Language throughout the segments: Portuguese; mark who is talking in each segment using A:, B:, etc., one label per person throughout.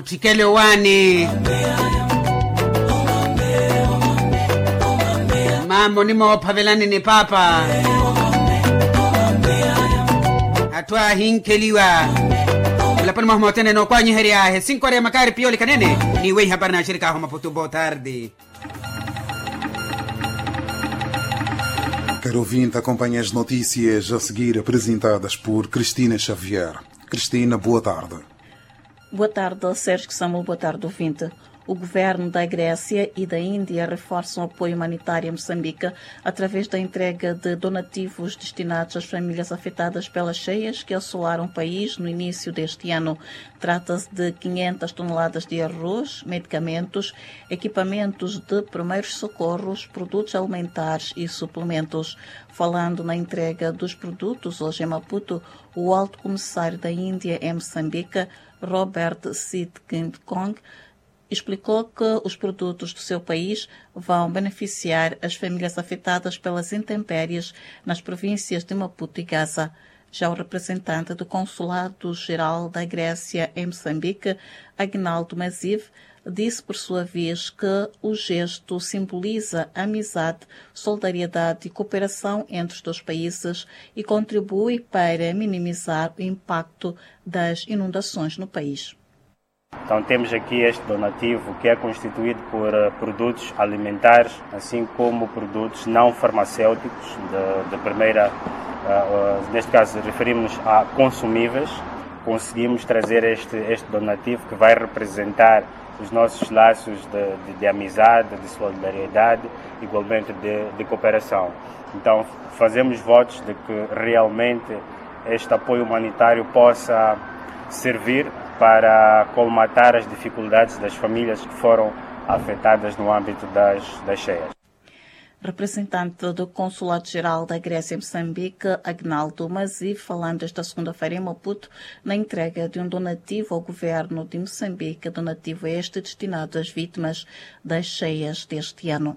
A: Kuchikele wani mambo ni mawapavelani ni papa atwa hinkeliwa lapani mahmotene no kwa nyiheri ahe 5 horas makari pioli kanene ni wei habari na shirika homa putu boa tarde.
B: Caro ouvinte, acompanhe as notícias a seguir apresentadas por Cristina Xavier. Cristina, boa tarde.
C: Boa tarde, Sérgio Samuel. Boa tarde, ouvinte. O governo da Grécia e da Índia reforçam o apoio humanitário a Moçambique através da entrega de donativos destinados às famílias afetadas pelas cheias que assolaram o país no início deste ano. Trata-se de 500 toneladas de arroz, medicamentos, equipamentos de primeiros socorros, produtos alimentares e suplementos. Falando na entrega dos produtos hoje em Maputo, o alto comissário da Índia em Moçambique, Robert Sidkong, explicou que os produtos do seu país vão beneficiar as famílias afetadas pelas intempéries nas províncias de Maputo e Gaza. Já o representante do Consulado-Geral da Grécia em Moçambique, Agnaldo Maziv, disse por sua vez que o gesto simboliza amizade, solidariedade e cooperação entre os dois países e contribui para minimizar o impacto das inundações no país.
D: Então temos aqui este donativo que é constituído por produtos alimentares, assim como produtos não farmacêuticos de primeira, neste caso referimos a consumíveis. Conseguimos trazer este donativo que vai representar os nossos laços de amizade, de solidariedade, igualmente de cooperação. Então fazemos votos de que realmente este apoio humanitário possa servir para colmatar as dificuldades das famílias que foram afetadas no âmbito das cheias.
C: Representante do Consulado-Geral da Grécia em Moçambique, Agnaldo Maziv, falando esta segunda-feira em Maputo, na entrega de um donativo ao governo de Moçambique, donativo este destinado às vítimas das cheias deste ano.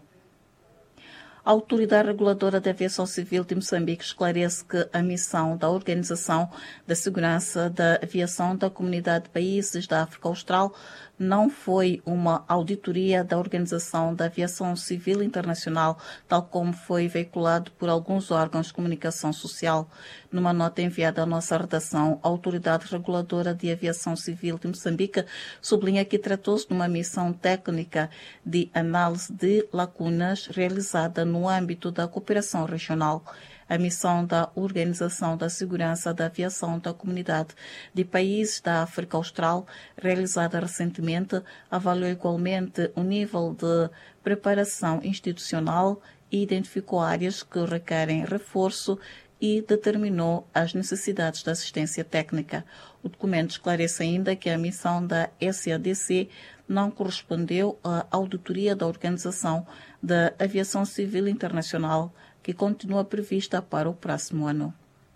C: A Autoridade Reguladora da Aviação Civil de Moçambique esclarece que a missão da Organização da Segurança da Aviação da Comunidade de Países da África Austral não foi uma auditoria da Organização da Aviação Civil Internacional, tal como foi veiculado por alguns órgãos de comunicação social. Numa nota enviada à nossa redação, a Autoridade Reguladora de Aviação Civil de Moçambique sublinha que tratou-se de uma missão técnica de análise de lacunas realizada no âmbito da cooperação regional. A missão da Organização da Segurança da Aviação da Comunidade de Países da África Austral, realizada recentemente, avaliou igualmente o nível de preparação institucional e identificou áreas que requerem reforço e determinou as necessidades de assistência técnica. O documento esclarece ainda que a missão da SADC não correspondeu à auditoria da Organização da Aviação Civil Internacional, que continua prevista para o próximo ano.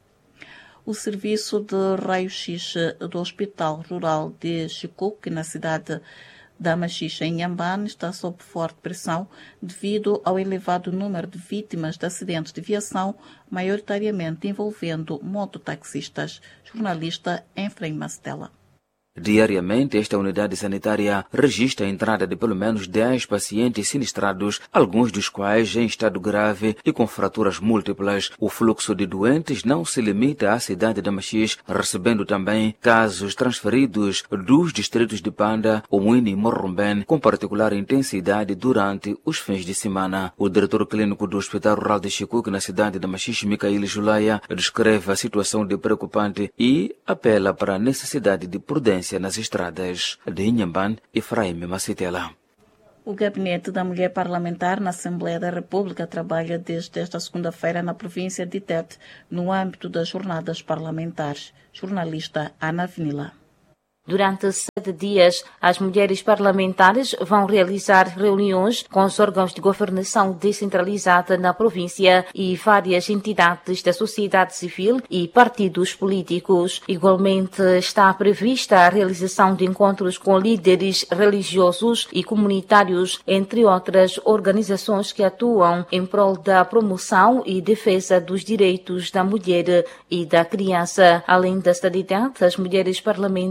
C: O serviço de raio-x do Hospital Rural de Chikuque, na cidade da Machixe, em Inhambane, está sob forte pressão devido ao elevado número de vítimas de acidentes de viação, maioritariamente envolvendo mototaxistas. Jornalista Efraim Mastella.
E: Diariamente, esta unidade sanitária registra a entrada de pelo menos 10 pacientes sinistrados, alguns dos quais em estado grave e com fraturas múltiplas. O fluxo de doentes não se limita à cidade da Machixe, recebendo também casos transferidos dos distritos de Panda, Omwini e Morromben, com particular intensidade durante os fins de semana. O diretor clínico do Hospital Rural de Chikuque, na cidade da Machixe, Micael Julaya, descreve a situação de preocupante e apela para a necessidade de prudência nas estradas de Inhambane e Efraim Macitela.
C: O Gabinete da Mulher Parlamentar na Assembleia da República trabalha desde esta segunda-feira na província de Tete, no âmbito das jornadas parlamentares. Jornalista Ana Vinila.
F: Durante 7 dias, as mulheres parlamentares vão realizar reuniões com os órgãos de governação descentralizada na província e várias entidades da sociedade civil e partidos políticos. Igualmente, está prevista a realização de encontros com líderes religiosos e comunitários, entre outras organizações que atuam em prol da promoção e defesa dos direitos da mulher e da criança. Além da estadidade, as mulheres parlamentares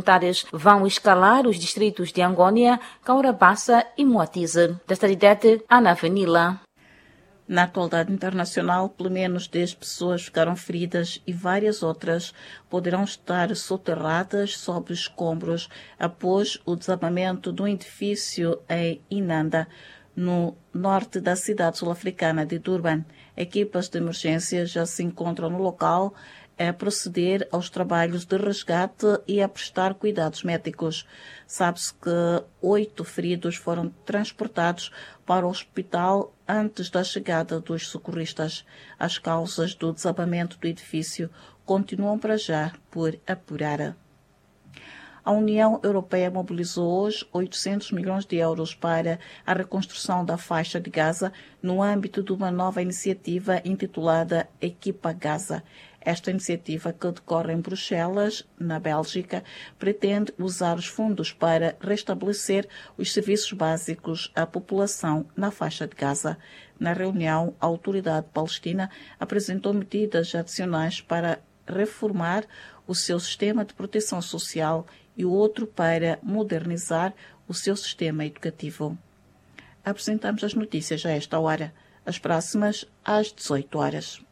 F: vão escalar os distritos de Angônia, Caurabassa e Moatize. Da cidade, Ana Vanilla.
C: Na atualidade internacional, pelo menos 10 pessoas ficaram feridas e várias outras poderão estar soterradas sob escombros após o desabamento de um edifício em Inanda, no norte da cidade sul-africana de Durban. Equipas de emergência já se encontram no local a proceder aos trabalhos de resgate e a prestar cuidados médicos. Sabe-se que 8 feridos foram transportados para o hospital antes da chegada dos socorristas. As causas do desabamento do edifício continuam para já por apurar. A União Europeia mobilizou hoje 800 milhões de euros para a reconstrução da faixa de Gaza no âmbito de uma nova iniciativa intitulada Equipa Gaza. Esta iniciativa, que decorre em Bruxelas, na Bélgica, pretende usar os fundos para restabelecer os serviços básicos à população na faixa de Gaza. Na reunião, a autoridade palestina apresentou medidas adicionais para reformar o seu sistema de proteção social e o outro para modernizar o seu sistema educativo. Apresentamos as notícias a esta hora. As próximas às 18 horas.